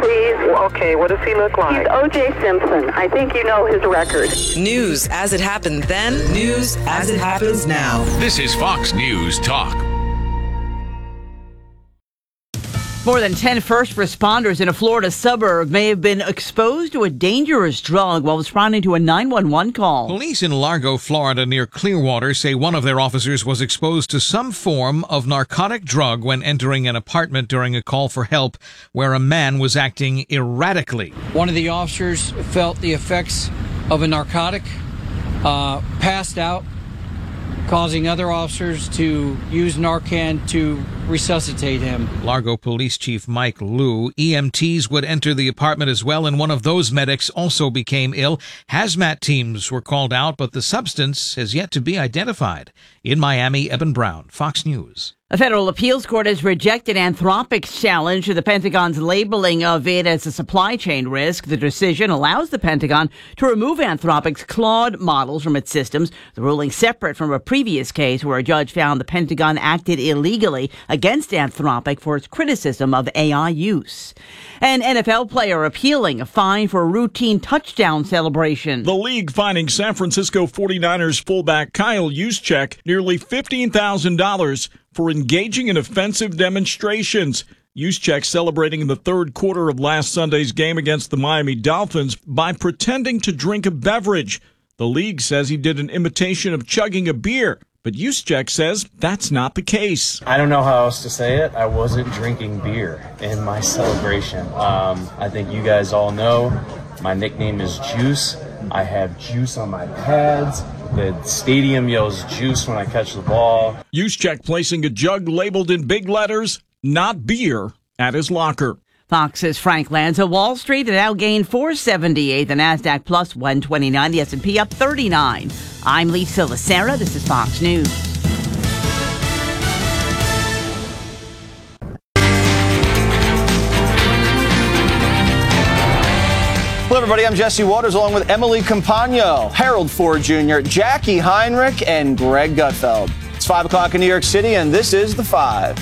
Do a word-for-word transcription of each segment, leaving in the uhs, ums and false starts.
please? Okay, what does he look like? He's O J Simpson. I think you know his record. News as it happened then, news as it happens now. This is Fox News Talk. More than ten first responders in a Florida suburb may have been exposed to a dangerous drug while responding to a nine one one call. Police in Largo, Florida, near Clearwater, say one of their officers was exposed to some form of narcotic drug when entering an apartment during a call for help where a man was acting erratically. One of the officers felt the effects of a narcotic, uh, passed out, causing other officers to use Narcan to resuscitate him. Largo Police Chief Mike Liu. E M Ts would enter the apartment as well, and one of those medics also became ill. Hazmat teams were called out, but the substance has yet to be identified. In Miami, Eben Brown, Fox News. A federal appeals court has rejected Anthropic's challenge to the Pentagon's labeling of it as a supply chain risk. The decision allows the Pentagon to remove Anthropic's Claude models from its systems, the ruling separate from a previous case where a judge found the Pentagon acted illegally against Anthropic for its criticism of A I use. An N F L player appealing a fine for a routine touchdown celebration. The league fining San Francisco forty-niners fullback Kyle Juszczyk nearly fifteen thousand dollars for engaging in offensive demonstrations. Juszczyk celebrating in the third quarter of last Sunday's game against the Miami Dolphins by pretending to drink a beverage. The league says he did an imitation of chugging a beer, but Juszczyk says that's not the case. I don't know how else to say it. I wasn't drinking beer in my celebration. Um, I think you guys all know my nickname is Juice. I have juice on my pads. The stadium yells juice when I catch the ball. Juszczyk placing a jug labeled in big letters, not beer, at his locker. Fox's Frank Lanza. Wall Street now gained four seventy-eight. The NASDAQ plus one twenty-nine. The S and P up thirty-nine. I'm Lisa Lacera. This is Fox News. Hello, everybody. I'm Jesse Waters, along with Emily Campagno, Harold Ford Junior, Jackie Heinrich, and Greg Gutfeld. It's five o'clock in New York City, and this is The Five.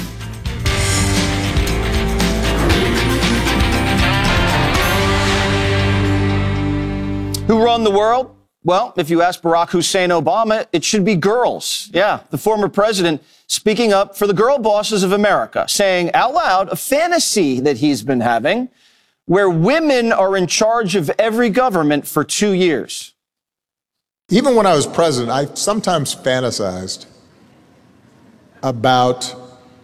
Who run the world? Well, if you ask Barack Hussein Obama, it should be girls. Yeah, the former president speaking up for the girl bosses of America, saying out loud a fantasy that he's been having where women are in charge of every government for two years. Even when I was president, I sometimes fantasized about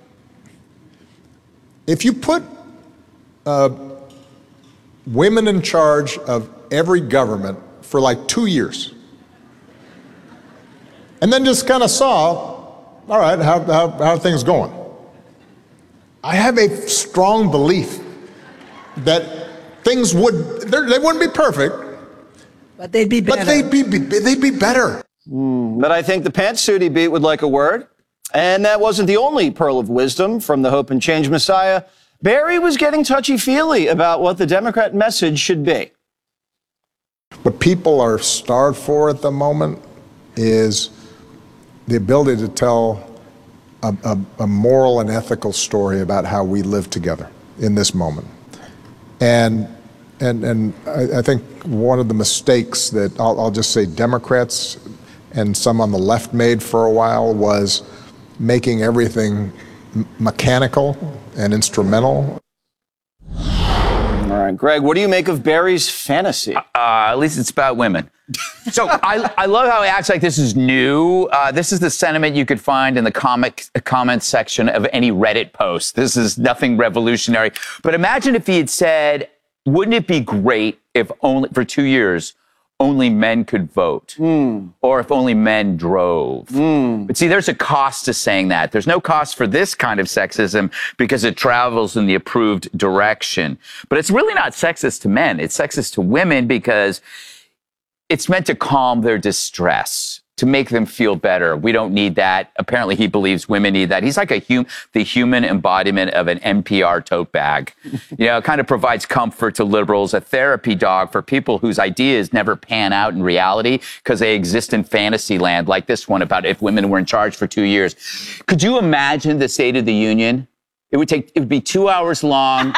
if you put uh, women in charge of every government for like two years, and then just kind of saw, all right, how, how, how are things going? I have a strong belief that things would, they wouldn't be perfect, but they'd be better. But they'd be, they'd be better. Mm, but I think the pantsuit he beat would like a word. And that wasn't the only pearl of wisdom from the Hope and Change Messiah. Barry was getting touchy-feely about what the Democrat message should be. What people are starved for at the moment is the ability to tell a, a, a moral and ethical story about how we live together in this moment. And and and I, I think one of the mistakes that I'll, I'll just say Democrats and some on the left made for a while was making everything m- mechanical and instrumental. All right, Greg, what do you make of Barry's fantasy? Uh, at least it's about women. So I, I love how he acts like this is new. Uh, this is the sentiment you could find in the comic comment section of any Reddit post. This is nothing revolutionary. But imagine if he had said, wouldn't it be great if only for two years, only men could vote, mm. or if only men drove. Mm. But see, there's a cost to saying that. There's no cost for this kind of sexism because it travels in the approved direction. But it's really not sexist to men. It's sexist to women because it's meant to calm their distress, to make them feel better. We don't need that. Apparently, he believes women need that. He's like a hum- the human embodiment of an N P R tote bag. You know, it kind of provides comfort to liberals, a therapy dog for people whose ideas never pan out in reality because they exist in fantasy land, like this one about if women were in charge for two years. Could you imagine the State of the Union? It would take, it would be two hours long.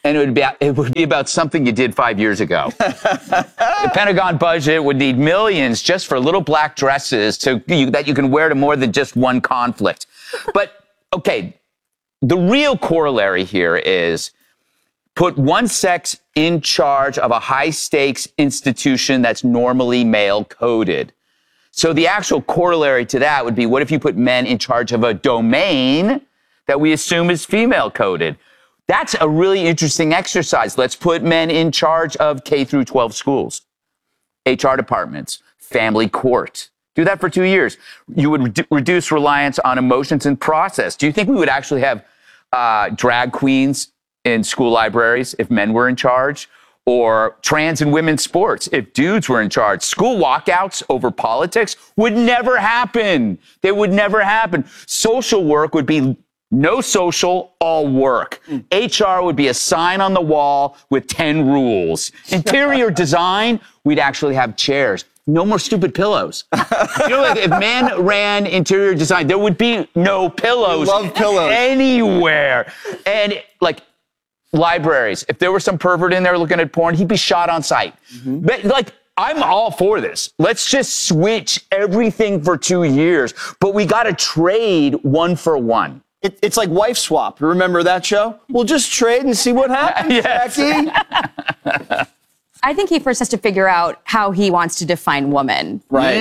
and it would be it would be about something you did five years ago. The Pentagon budget would need millions just for little black dresses to you, that you can wear to more than just one conflict. But okay, the real corollary here is put one sex in charge of a high-stakes institution that's normally male-coded. So the actual corollary to that would be, what if you put men in charge of a domain that we assume is female-coded? That's a really interesting exercise. Let's put men in charge of K through twelve schools, H R departments, family court. Do that for two years. You would re- reduce reliance on emotions and process. Do you think we would actually have uh, drag queens in school libraries if men were in charge? Or trans and women's sports if dudes were in charge? School walkouts over politics would never happen. They would never happen. Social work would be no social, all work. Mm. H R would be a sign on the wall with ten rules. Interior design, we'd actually have chairs. No more stupid pillows. You know, like if men ran interior design, there would be no pillows, love pillows anywhere. And like, libraries, if there was some pervert in there looking at porn, he'd be shot on sight. Mm-hmm. But like, I'm all for this. Let's just switch everything for two years, but we got to trade one for one. It, it's like wife swap. Remember that show? We'll just trade and see what happens, yes. Jackie. I think he first has to figure out how he wants to define woman. Right.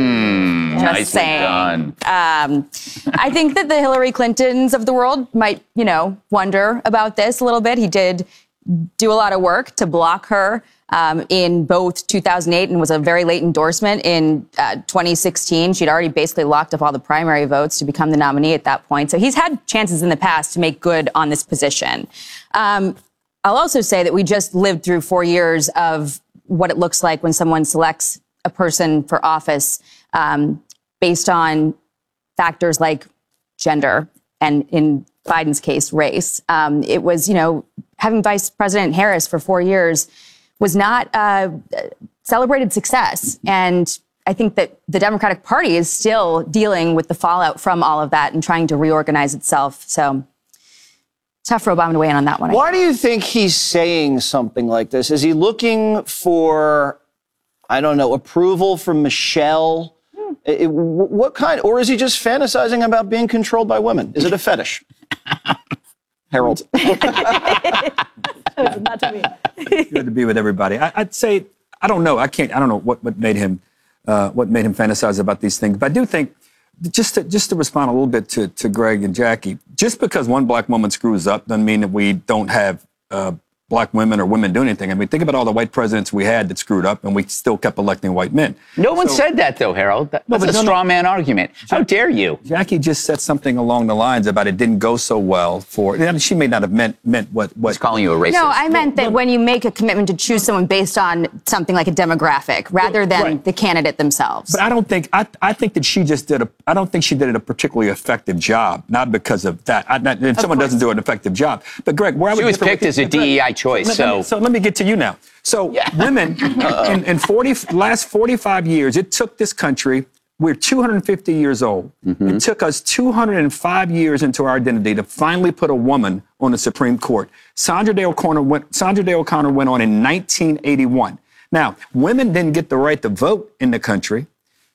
Mm, Just nicely saying. done. Um, I think that the Hillary Clintons of the world might, you know, wonder about this a little bit. He did do a lot of work to block her um, in both two thousand eight and was a very late endorsement in uh, twenty sixteen. She'd already basically locked up all the primary votes to become the nominee at that point. So he's had chances in the past to make good on this position. Um, I'll also say that we just lived through four years of what it looks like when someone selects a person for office um, based on factors like gender and, in Biden's case, race. Um, it was, you know, having Vice President Harris for four years was not uh, celebrated success. And I think that the Democratic Party is still dealing with the fallout from all of that and trying to reorganize itself. So tough for Obama to weigh in on that one. Why do you think he's saying something like this? Is he looking for, I don't know, approval from Michelle? Hmm. It, what kind, or is he just fantasizing about being controlled by women? Is it a fetish? Harold. Not to me. Good to be with everybody. I, I'd say, I don't know. I can't, I don't know what, what made him, uh, what made him fantasize about these things. But I do think, Just to, just to respond a little bit to, to Greg and Jackie, just because one black woman screws up doesn't mean that we don't have uh, black women or women doing anything. I mean, think about all the white presidents we had that screwed up, and we still kept electing white men. No one so, said that, though, Harold. That, no, that's a no, straw no. man argument. How dare you? Jackie just said something along the lines about it didn't go so well for. I mean, she may not have meant meant what. what He's calling you a racist. No, I meant that when you make a commitment to choose someone based on something like a demographic rather than right. the candidate themselves. But I don't think I I think that she just did a I don't think she did a particularly effective job. Not because of that. I, not, if someone doesn't do an effective job. But Greg, where I she would was picked as a D E I choice. Let, so. Let me, so let me get to you now. So yeah. women in, in forty last forty-five years, it took this country. We're two hundred fifty years old. Mm-hmm. It took us two hundred five years into our identity to finally put a woman on the Supreme Court. Sandra Day O'Connor went, Sandra Day O'Connor went on in nineteen eighty-one. Now, women didn't get the right to vote in the country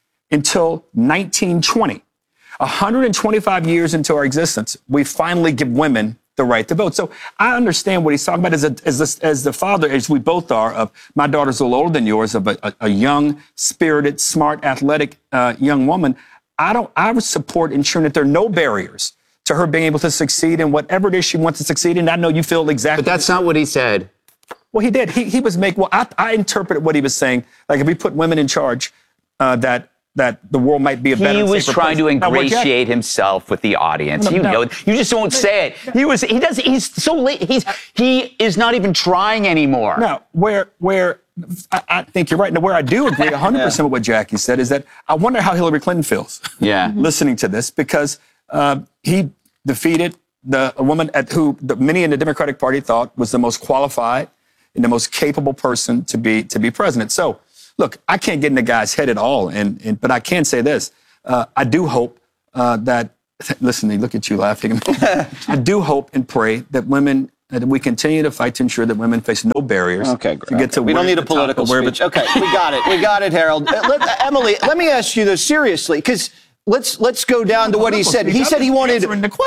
until nineteen twenty. one hundred twenty-five years into our existence, we finally give women the right to vote. So I understand what he's talking about as, a, as, a, as the father, as we both are, of my daughter's a little older than yours, of a, a, a young, spirited, smart, athletic uh, young woman. I don't. I would support ensuring that there are no barriers to her being able to succeed in whatever it is she wants to succeed in. I know you feel exactly. But that's not what he said. Well, he did. He he was making. Well, I, I interpreted what he was saying. Like if we put women in charge, uh, that. that the world might be a better. He was trying place. to ingratiate himself with the audience. No, you no. know, you just won't say it. He was. He does. He's so late. He's. He is not even trying anymore. No, where where I, I think you're right. Now, where I do agree one hundred percent yeah. with what Jackie said is that I wonder how Hillary Clinton feels. Yeah. listening to this because uh, he defeated the a woman at who the, many in the Democratic Party thought was the most qualified and the most capable person to be to be president. So. Look, I can't get in the guy's head at all, and, and but I can say this. Uh, I do hope uh, that, listen, look at you laughing. I do hope and pray that women that we continue to fight to ensure that women face no barriers. Okay, great. To get to we don't need a political speech. Okay, we got it. We got it, Harold. Uh, let, Emily, let me ask you this seriously, because let's let's go down to what he said. He said he wanted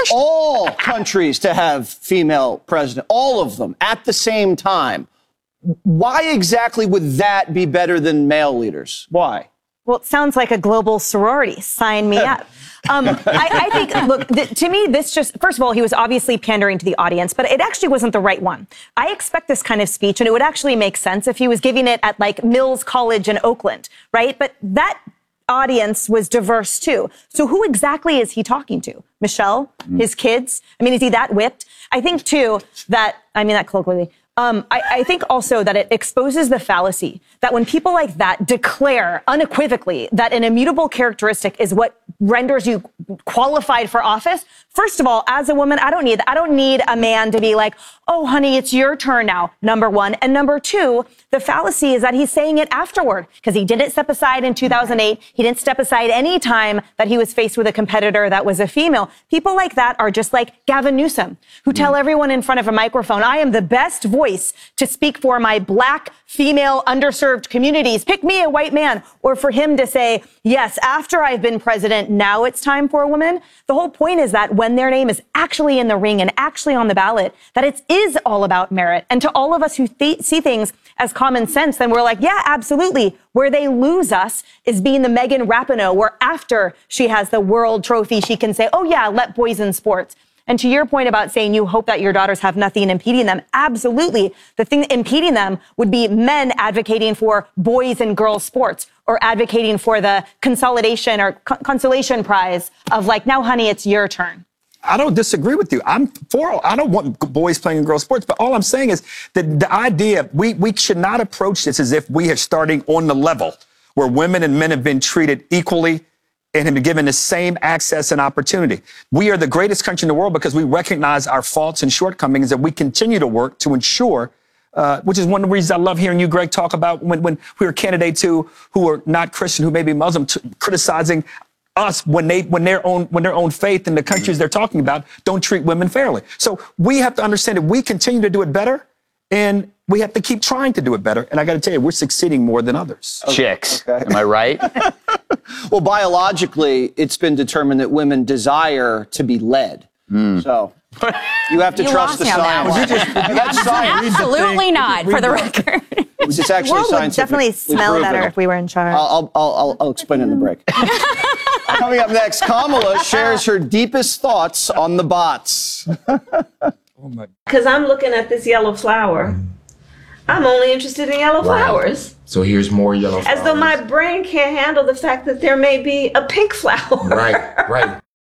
all countries to have female president, all of them at the same time. Why exactly would that be better than male leaders? Why? Well, it sounds like a global sorority. Sign me up. Um, I, I think, look, th- to me, this just, first of all, he was obviously pandering to the audience, but it actually wasn't the right one. I expect this kind of speech, and it would actually make sense if he was giving it at like Mills College in Oakland, right? But that audience was diverse too. So who exactly is he talking to? Michelle? Mm. His kids? I mean, is he that whipped? I think too that, I mean that colloquially, Um, I, I think also that it exposes the fallacy that when people like that declare unequivocally that an immutable characteristic is what renders you qualified for office, first of all, as a woman, I don't need I don't need a man to be like, oh, honey, it's your turn now, number one. And number two, the fallacy is that he's saying it afterward because he didn't step aside in two thousand eight. He didn't step aside any time that he was faced with a competitor that was a female. People like that are just like Gavin Newsom, who tell everyone in front of a microphone, I am the best voice to speak for my black, female, underserved communities. Pick me, a white man. Or for him to say, yes, after I've been president, now it's time for a woman. The whole point is that when their name is actually in the ring and actually on the ballot, that it is all about merit. And to all of us who th- see things as common sense, then we're like, yeah, absolutely. Where they lose us is being the Megan Rapinoe, where after she has the world trophy, she can say, oh yeah, let boys in sports. And to your point about saying you hope that your daughters have nothing impeding them, absolutely. The thing impeding them would be men advocating for boys and girls sports or advocating for the consolidation or co- consolation prize of like, now, honey, it's your turn. I don't disagree with you. I'm for, I don't want boys playing in girls sports, but all I'm saying is that the idea, we, we should not approach this as if we are starting on the level where women and men have been treated equally and have been given the same access and opportunity. We are the greatest country in the world because we recognize our faults and shortcomings, that we continue to work to ensure, uh, which is one of the reasons I love hearing you, Greg, talk about when, when we were candidates who, who are not Christian, who may be Muslim, t- criticizing us when they when their own when their own faith in the countries they're talking about don't treat women fairly. So we have to understand that we continue to do it better, and we have to keep trying to do it better. And I got to tell you, we're succeeding more than others. Chicks, okay. Am I right? Well, biologically, it's been determined that women desire to be led. Mm. So you have to you trust the science. That's science. Absolutely not, for the record. It's actually the world would scientific. definitely smell better if we were in charge. I'll, I'll, I'll, I'll explain in the break. Coming up next, Kamala shares her deepest thoughts on the bots. Because I'm looking at this yellow flower. I'm only interested in yellow Right. flowers. So here's more yellow flowers. As though my brain can't handle the fact that there may be a pink flower. Right, right.